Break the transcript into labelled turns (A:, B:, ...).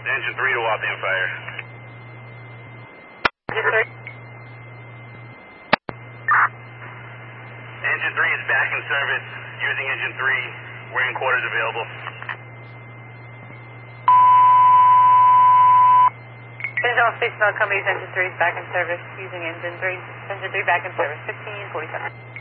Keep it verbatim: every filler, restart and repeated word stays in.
A: Engine three to Waltham Fire.
B: Engine three.
A: Engine three is back in service using engine three. Waiting quarters available.
B: Visual Space Mail Company's Engine three is back in service using engine three. Engine three back in service, fifteen forty-seven.